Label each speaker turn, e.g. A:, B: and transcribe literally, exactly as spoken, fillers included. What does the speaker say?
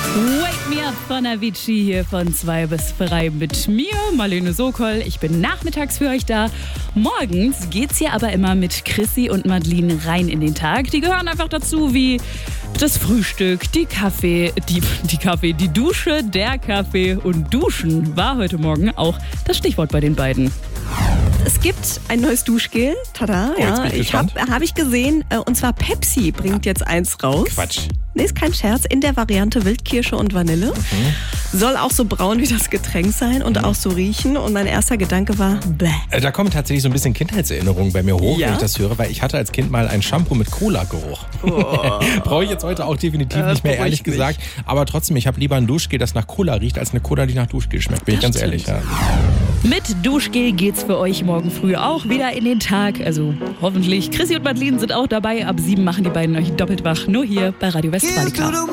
A: Wake Me Up von Avicii hier von zwei bis drei mit mir, Marlene Sokol. Ich bin nachmittags für euch da. Morgens geht's hier aber immer mit Chrissy und Madeline rein in den Tag. Die gehören einfach dazu wie das Frühstück, die Kaffee, die, die Kaffee, die Dusche, der Kaffee und Duschen war heute Morgen auch das Stichwort bei den beiden.
B: Es gibt ein neues Duschgel. Tada,
C: Oh, jetzt
B: ja.
C: bin ich
B: Ich habe
C: gespannt.
B: hab ich gesehen. äh, Und zwar Pepsi bringt jetzt eins raus.
C: Quatsch.
B: Nee, ist kein Scherz. In der Variante Wildkirsche und Vanille. Soll auch so braun wie das Getränk sein und auch so riechen. Und mein erster Gedanke war, bäh.
C: Äh, Da kommen tatsächlich so ein bisschen Kindheitserinnerungen bei mir hoch,
B: Ja?
C: wenn ich das höre, weil ich hatte als Kind mal ein Shampoo mit Cola-Geruch. Brauche ich jetzt heute auch definitiv
B: Ja, das
C: nicht mehr,
B: beruhigt
C: ehrlich
B: mich.
C: gesagt. Aber trotzdem, ich habe lieber ein Duschgel, das nach Cola riecht, als eine Cola, die nach Duschgel schmeckt. Bin ich
B: Das
C: ganz ehrlich. Ja.
A: Mit Duschgel geht's für euch morgen früh auch wieder in den Tag. Also hoffentlich. Chrissy und Madeline sind auch dabei. Ab sieben machen die beiden euch doppelt wach. Nur hier bei Radio Westfalica.